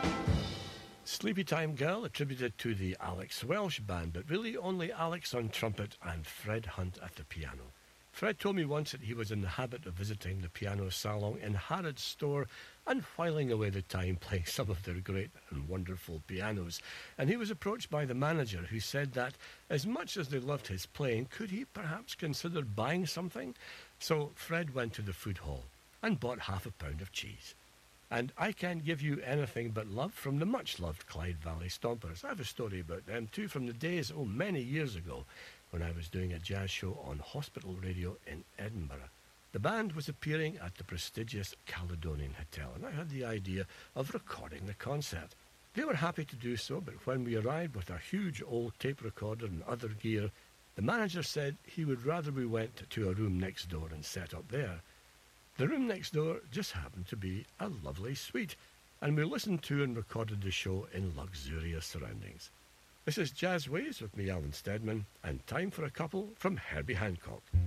Sleepy Time Girl, attributed to the Alex Welsh Band, but really only Alex on trumpet and Fred Hunt at the piano. Fred told me once that he was in the habit of visiting the piano salon in Harrods store and whiling away the time playing some of their great and wonderful pianos. And he was approached by the manager, who said that, as much as they loved his playing, could he perhaps consider buying something? So Fred went to the food hall and bought half a pound of cheese. And I Can't Give You Anything But Love from the much-loved Clyde Valley Stompers. I have a story about them too, from the days, many years ago, when I was doing a jazz show on Hospital Radio in Edinburgh. The band was appearing at the prestigious Caledonian Hotel, and I had the idea of recording the concert. They were happy to do so, but when we arrived with a huge old tape recorder and other gear, the manager said he would rather we went to a room next door and set up there. The room next door just happened to be a lovely suite, and we listened to and recorded the show in luxurious surroundings. This is Jazz Ways with me, Alan Steadman, and time for a couple from Herbie Hancock.